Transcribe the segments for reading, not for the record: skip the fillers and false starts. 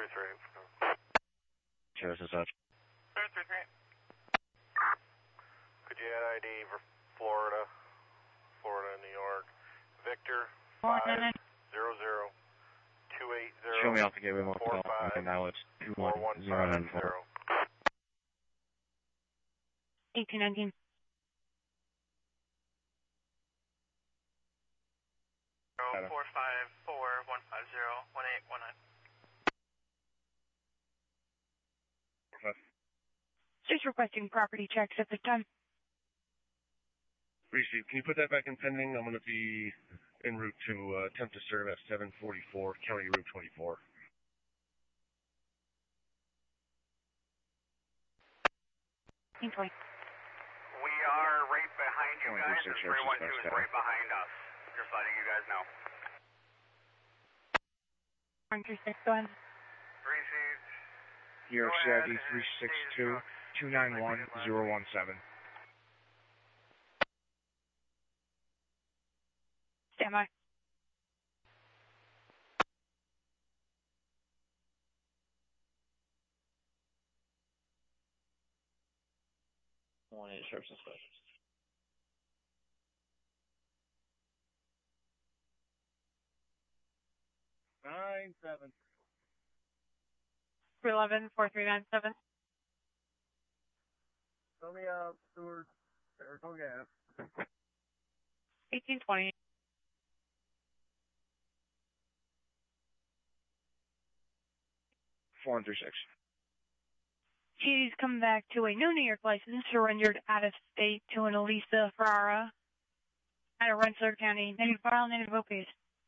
Cheers as such. 333. Could you add ID for Florida, New York? Victor 500 280 Show me off the gateway 1 and now it's 21094. 1819. Zero 454 150 1819. Just requesting property checks at this time. Received. Can you put that back in pending? I'm going to be en route to attempt to serve at 744 County Route 24. We are right behind you guys. The 312 is right behind us. Just letting you guys know. 136, go ahead. Received. New York CID 362 291 017. Stand by. One eight sheriff's inspection. 9-7. 311 4397. Tell me out, Stewart. Saratoga. 1820. Four and 36. She's come back to a new New York license, surrendered out of state to an Elisa Ferrara out of Rensselaer County. Native file, native OPs.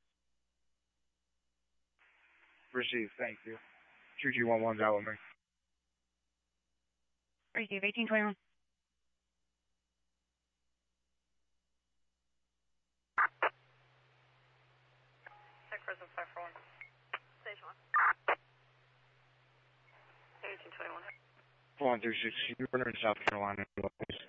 Received, thank you. 2211's out with me. Receive 1821. Check prison 541. Station 1. 1821. 436, you run in South Carolina, please.